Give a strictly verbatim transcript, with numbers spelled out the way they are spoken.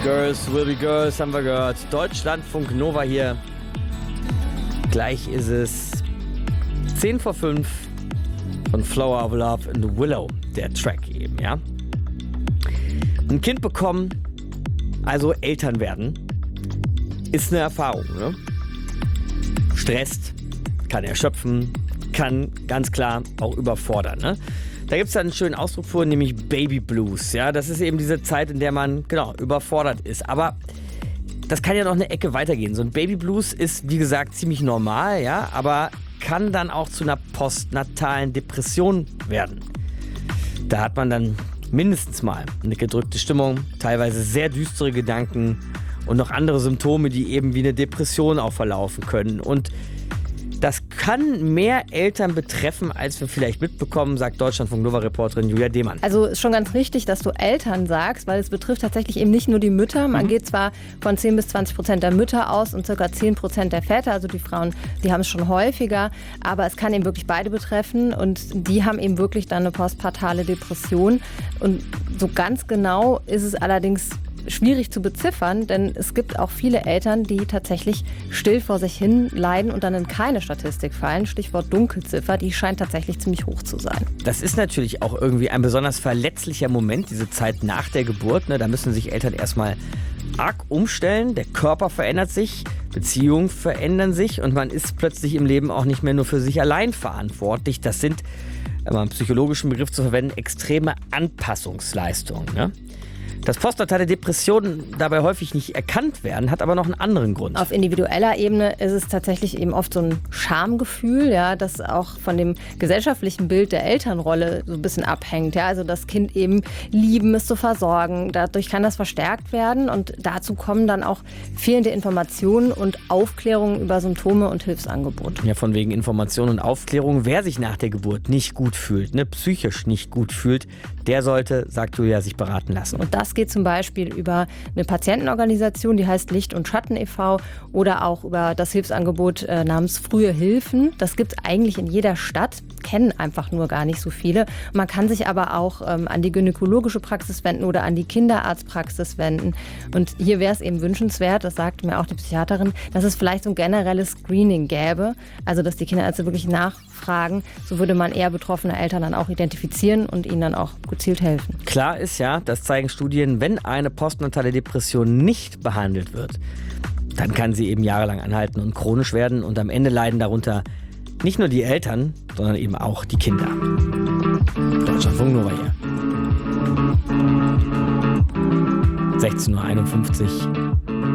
Girls will be girls, haben wir gehört. Deutschlandfunk Nova hier. Gleich ist es zehn vor fünf von Flower of Love and the Willow, der Track eben, ja. Ein Kind bekommen, also Eltern werden, ist eine Erfahrung, ne? Stresst, kann erschöpfen, kann ganz klar auch überfordern, ne? Da gibt es einen schönen Ausdruck für, nämlich Baby Blues. Ja, das ist eben diese Zeit, in der man genau überfordert ist. Aber das kann ja noch eine Ecke weitergehen. So ein Baby Blues ist, wie gesagt, ziemlich normal, ja, aber kann dann auch zu einer postnatalen Depression werden. Da hat man dann mindestens mal eine gedrückte Stimmung, teilweise sehr düstere Gedanken und noch andere Symptome, die eben wie eine Depression auch verlaufen können. Und das kann mehr Eltern betreffen, als wir vielleicht mitbekommen, sagt Deutschlandfunk-Nova-Reporterin Julia Demann. Also ist schon ganz richtig, dass du Eltern sagst, weil es betrifft tatsächlich eben nicht nur die Mütter. Man mhm. geht zwar von zehn bis zwanzig Prozent der Mütter aus und ca. zehn Prozent der Väter, also die Frauen, die haben es schon häufiger, aber es kann eben wirklich beide betreffen und die haben eben wirklich dann eine postpartale Depression. Und so ganz genau ist es allerdings schwierig zu beziffern, denn es gibt auch viele Eltern, die tatsächlich still vor sich hin leiden und dann in keine Statistik fallen. Stichwort Dunkelziffer, die scheint tatsächlich ziemlich hoch zu sein. Das ist natürlich auch irgendwie ein besonders verletzlicher Moment, diese Zeit nach der Geburt. Ne? Da müssen sich Eltern erstmal arg umstellen, der Körper verändert sich, Beziehungen verändern sich und man ist plötzlich im Leben auch nicht mehr nur für sich allein verantwortlich. Das sind, um einen psychologischen Begriff zu verwenden, extreme Anpassungsleistungen. Ne? Dass postnatale Depressionen dabei häufig nicht erkannt werden, hat aber noch einen anderen Grund. Auf individueller Ebene ist es tatsächlich eben oft so ein Schamgefühl, ja, das auch von dem gesellschaftlichen Bild der Elternrolle so ein bisschen abhängt. Ja. Also das Kind eben lieben, es zu versorgen. Dadurch kann das verstärkt werden und dazu kommen dann auch fehlende Informationen und Aufklärung über Symptome und Hilfsangebote. Ja, von wegen Information und Aufklärung. Wer sich nach der Geburt nicht gut fühlt, ne, psychisch nicht gut fühlt, der sollte, sagt Julia, sich beraten lassen. Und das geht zum Beispiel über eine Patientenorganisation, die heißt Licht und Schatten e V oder auch über das Hilfsangebot äh, namens Frühe Hilfen. Das gibt es eigentlich in jeder Stadt, kennen einfach nur gar nicht so viele. Man kann sich aber auch ähm, an die gynäkologische Praxis wenden oder an die Kinderarztpraxis wenden. Und hier wäre es eben wünschenswert, das sagt mir auch die Psychiaterin, dass es vielleicht so ein generelles Screening gäbe, also dass die Kinderärzte wirklich nachfragen. So würde man eher betroffene Eltern dann auch identifizieren und ihnen dann auch gezielt helfen. Klar ist ja, das zeigen Studien, wenn eine postnatale Depression nicht behandelt wird, dann kann sie eben jahrelang anhalten und chronisch werden und am Ende leiden darunter nicht nur die Eltern, sondern eben auch die Kinder. Deutschlandfunk Nova hier. sechzehn Uhr einundfünfzig.